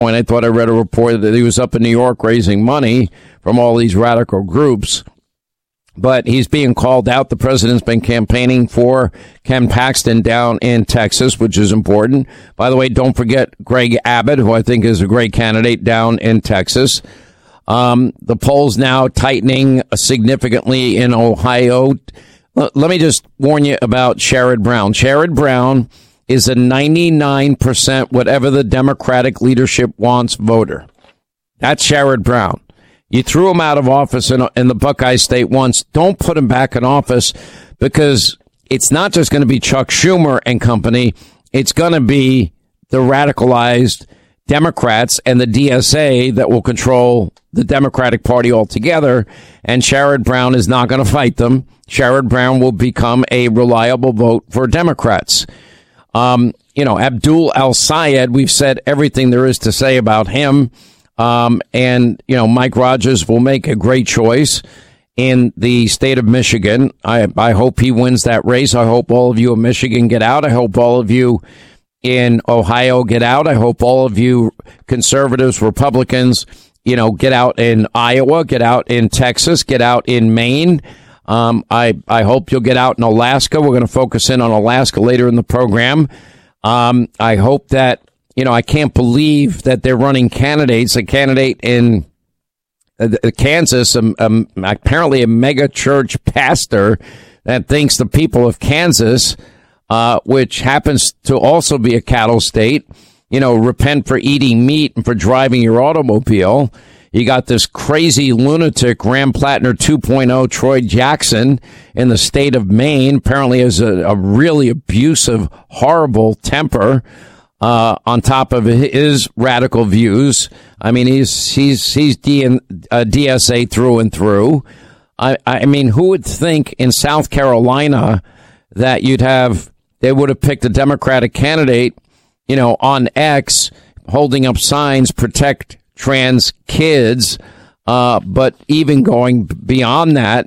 point. I thought I read a report that he was up in New York raising money from all these radical groups. But he's being called out. The president's been campaigning for Ken Paxton down in Texas, which is important. By the way, don't forget Greg Abbott, who I think is a great candidate down in Texas. The polls now tightening significantly in Ohio. Let me just warn you about Sherrod Brown. Sherrod Brown is a 99% whatever the Democratic leadership wants voter. That's Sherrod Brown. You threw him out of office in the Buckeye State once. Don't put him back in office, because it's not just going to be Chuck Schumer and company. It's going to be the radicalized Democrats and the DSA that will control the Democratic Party altogether. And Sherrod Brown is not going to fight them. Sherrod Brown will become a reliable vote for Democrats. Abdul El-Sayed, we've said everything there is to say about him. Mike Rogers will make a great choice in the state of Michigan. I hope he wins that race. I hope all of you in Michigan get out. I hope all of you in Ohio get out. I hope all of you conservatives, Republicans, get out in Iowa, get out in Texas, get out in Maine. I hope you'll get out in Alaska. We're going to focus in on Alaska later in the program. I hope that, I can't believe that they're running candidates. A candidate in Kansas, apparently a mega church pastor that thinks the people of Kansas, which happens to also be a cattle state, repent for eating meat and for driving your automobile. You got this crazy lunatic Ram Plattner 2.0 Troy Jackson in the state of Maine, apparently has a really abusive, horrible temper. On top of his radical views. I mean, he's DSA through and through. I mean, who would think in South Carolina that they would have picked a Democratic candidate, on X, holding up signs, protect trans kids, but even going beyond that,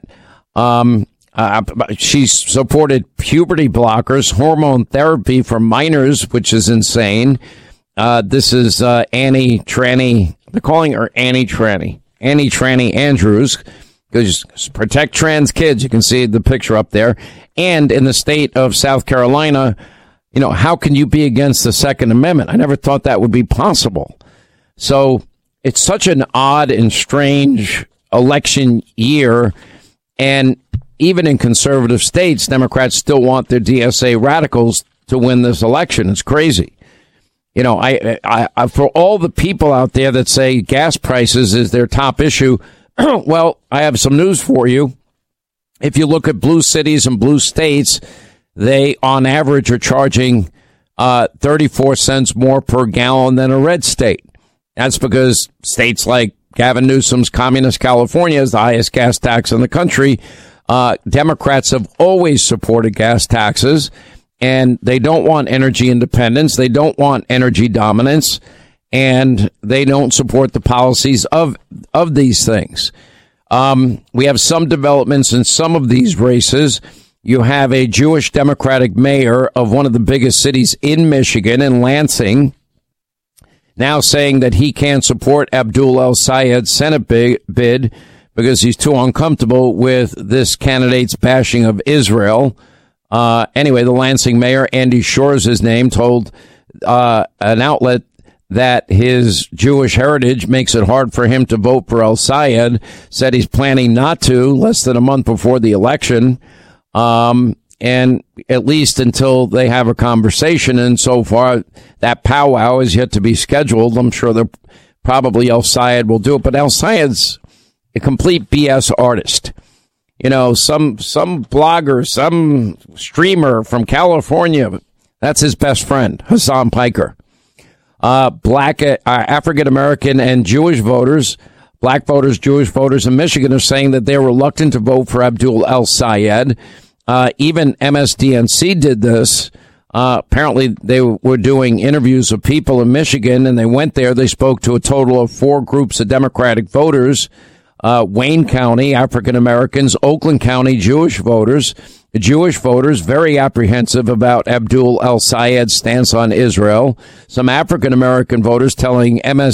she's supported puberty blockers, hormone therapy for minors, which is insane. This is Annie Tranny. They're calling her Annie Tranny Andrews, because protect trans kids. You can see the picture up there. And in the state of South Carolina, how can you be against the Second Amendment? I never thought that would be possible. So it's such an odd and strange election year. And even in conservative states, Democrats still want their DSA radicals to win this election. It's crazy. I for all the people out there that say gas prices is their top issue, well, I have some news for you. If you look at blue cities and blue states, they on average are charging 34 cents more per gallon than a red state. That's because states like Gavin Newsom's communist California is the highest gas tax in the country. Democrats have always supported gas taxes, and they don't want energy independence. They don't want energy dominance, and they don't support the policies of these things. We have some developments in some of these races. You have a Jewish Democratic mayor of one of the biggest cities in Michigan, in Lansing, now saying that he can't support Abdul El-Sayed's Senate bid because he's too uncomfortable with this candidate's bashing of Israel. Anyway, the Lansing mayor, Andy Shore is his name, told an outlet that his Jewish heritage makes it hard for him to vote for El-Sayed, said he's planning not to less than a month before the election, and at least until they have a conversation. And so far, that powwow is yet to be scheduled. I'm sure they're probably El-Sayed will do it, but El-Sayed's a complete BS artist. Some blogger, some streamer from California, that's his best friend, Hassan Piker. Black, African-American and Jewish voters, black voters, Jewish voters in Michigan are saying that they're reluctant to vote for Abdul El-Sayed. Even MSDNC did this. Apparently they were doing interviews of people in Michigan, and they went there. They spoke to a total of 4 groups of Democratic voters. Wayne County, African Americans, Oakland County, Jewish voters, Jewish voters very apprehensive about Abdul El-Sayed's stance on Israel. Some African-American voters telling